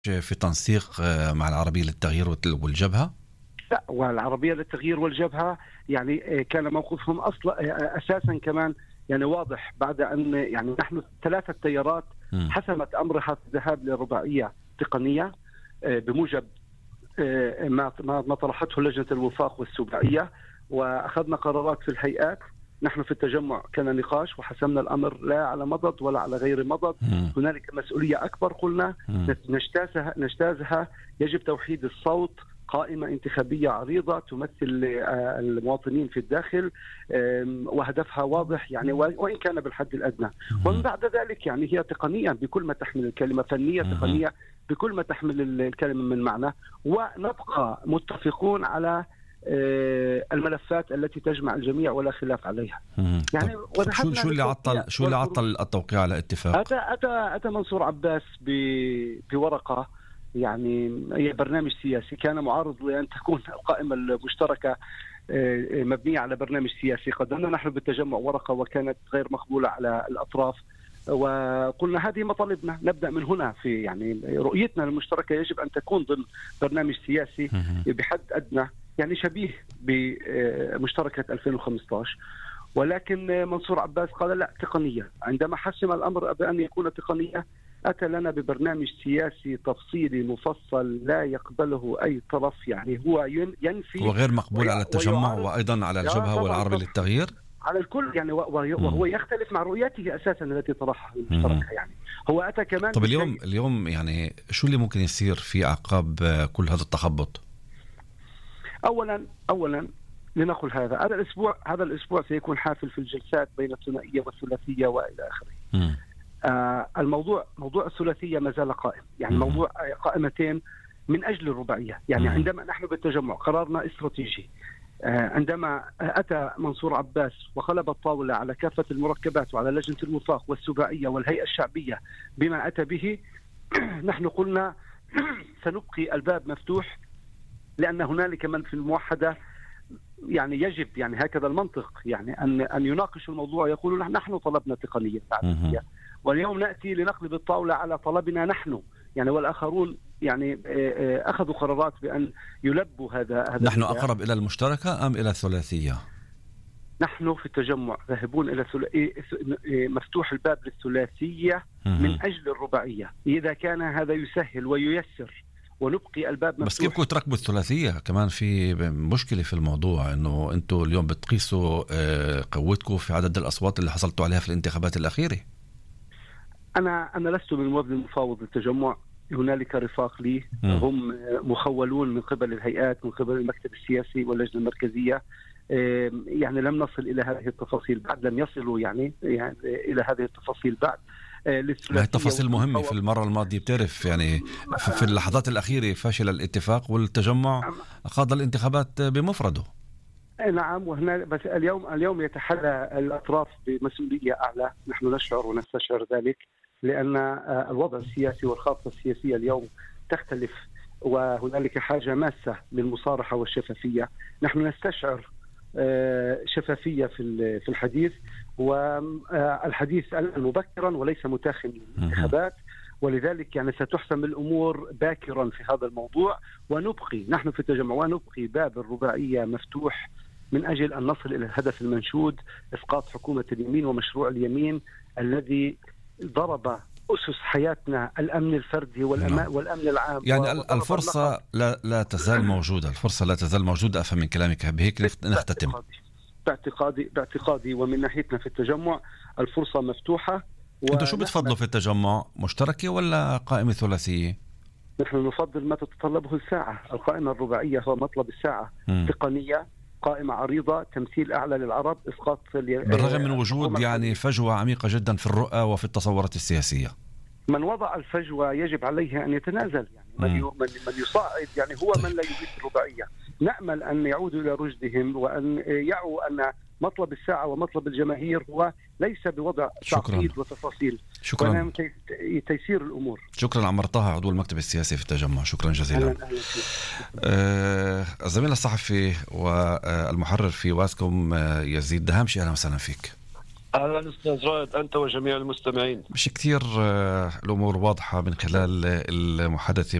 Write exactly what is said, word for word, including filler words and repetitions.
في تنسيق مع العربية للتغيير والجبهة؟ لا، والعربية للتغيير والجبهة يعني كان موقفهم أصلا أساسا كمان يعني واضح، بعد أن يعني نحن ثلاثة تيارات حسمت أمرها في الذهاب للرباعية تقنية بموجب ما ما طرحته لجنة الوفاق والسباعية، وأخذنا قرارات في الهيئات. نحن في التجمع كان نقاش وحسمنا الأمر لا على مضض ولا على غير مضض. مم. هنالك مسؤولية أكبر قلنا مم. نجتازها نجتازها يجب توحيد الصوت، قائمة انتخابية عريضة تمثل المواطنين في الداخل وهدفها واضح يعني، وإن كان بالحد الأدنى. ومن بعد ذلك يعني هي تقنيا بكل ما تحمل الكلمة، فنية تقنية بكل ما تحمل الكلمة من معنى، ونبقى متفقون على الملفات التي تجمع الجميع ولا خلاف عليها. يعني شو شو اللي عطل شو اللي عطل التوقيع على اتفاق؟ أتى أتى أتى منصور عباس بورقة يعني هي برنامج سياسي، كان معارض لأن تكون القائمة المشتركة مبنية على برنامج سياسي. قدمنا نحن بالتجمع ورقة وكانت غير مقبولة على الأطراف، وقلنا هذه مطالبنا، نبدأ من هنا. في يعني رؤيتنا المشتركة يجب أن تكون ضمن برنامج سياسي بحد أدنى يعني شبيه بمشتركة ألفين وخمسة عشر. ولكن منصور عباس قال لا، تقنية. عندما حسم الأمر بأن يكون تقنية أتى لنا ببرنامج سياسي تفصيلي مفصل لا يقبله أي طرف، يعني هو ينفي وغير مقبول على التجمع وأيضا على الجبهة والعربي للتغيير، على الكل يعني، وهو يختلف مع رؤيته أساسا التي طرحها المشتركة. يعني هو أتى كمان. طب اليوم اليوم يعني شو اللي ممكن يصير في عقاب كل هذا التخبط؟ أولا أولا لنقل هذا هذا الأسبوع هذا الأسبوع سيكون حافل في الجلسات بين الثنائية والثلاثية وإلى آخره. آه الموضوع موضوع الثلاثية ما زال قائم، يعني مم. موضوع قائمتين من أجل الرباعية. يعني مم. عندما نحن بالتجمع قرارنا استراتيجي، آه عندما أتى منصور عباس وقلب الطاولة على كافة المركبات وعلى لجنة الوفاق والسباعية والهيئة الشعبية بما أتى به، نحن قلنا سنبقي الباب مفتوح، لأن هنالك من في الموحدة يعني يجب يعني هكذا المنطق يعني أن أن يناقش الموضوع، يقولوا نحن طلبنا تقنية تعددية، واليوم نأتي لنقلب الطاولة على طلبنا نحن يعني، والآخرون يعني أخذوا قرارات بأن يلبوا هذا هذا نحن أقرب إلى المشتركة أم إلى الثلاثية؟ نحن في التجمع ذاهبون إلى مفتوح الباب للثلاثية من أجل الرباعية، إذا كان هذا يسهل وييسر ونبقي الباب مفتوح. بس كيف كنتوا تركبوا الثلاثية؟ كمان في مشكلة في الموضوع، إنه أنتوا اليوم بتقيسوا قوتكم في عدد الأصوات اللي حصلتوا عليها في الانتخابات الأخيرة. أنا أنا لست من مبني المفاوض للتجمع، هنالك رفاق لي م. هم مخولون من قبل الهيئات، من قبل المكتب السياسي واللجنة المركزية. يعني لم نصل إلى هذه التفاصيل بعد، لم يصلوا يعني, يعني إلى هذه التفاصيل بعد. ما التفاصيل مهمة في المرة الماضية، بتعرف يعني في اللحظات الأخيرة فشل الاتفاق والتجمع خاض الانتخابات بمفرده. نعم، وهنا بس اليوم اليوم يتحلى الأطراف بمسؤولية أعلى، نحن نشعر ونستشعر ذلك، لأن الوضع السياسي والخارطة السياسية اليوم تختلف، وهنالك حاجة ماسة للمصارحة والشفافية. نحن نستشعر شفافية في في الحديث، والحديث مبكرا وليس متاخم للانتخابات، ولذلك يعني ستحسم الأمور باكرا في هذا الموضوع، ونبقي نحن في التجمع ونبقي باب الرباعية مفتوح من أجل أن نصل إلى الهدف المنشود، إسقاط حكومة اليمين ومشروع اليمين الذي ضرب أسس حياتنا، الأمن الفردي والأمان والأمن العام. يعني الفرصة لا, لا تزال موجودة، الفرصة لا تزال موجودة. أفهم من كلامك بهيك نختتم. باعتقادي باعتقادي ومن ناحيتنا في التجمع الفرصة مفتوحة. أنتوا شو بتفضلوا في التجمع، مشتركة ولا قائمة ثلاثية؟ نحن نفضل ما تتطلبه الساعة. القائمة الرباعية هو مطلب الساعة، م. تقنية، قائمة عريضة، تمثيل أعلى للعرب، إسقاط بالرغم من وجود يعني فجوة عميقة جدا في الرؤى وفي التصورات السياسية. من وضع الفجوة يجب عليه أن يتنازل، يعني من, من, من يصعد يعني هو طيب. من لا يريد الرباعية. نأمل أن يعودوا إلى رشدهم وأن يعوا أن مطلب الساعة ومطلب الجماهير هو ليس بوضع تعقيد وتفاصيل، شكرا. تيسير الأمور. شكرا عمر طه، عضو المكتب السياسي في التجمع، شكرا جزيلا. أهلا أهلا آه الزميل الصحفي والمحرر في واسكوم يزيد دهامشي، أهلا وسهلا فيك. أهلا أستاذ رائد أنت وجميع المستمعين. مش كتير الأمور واضحة من خلال المحادثة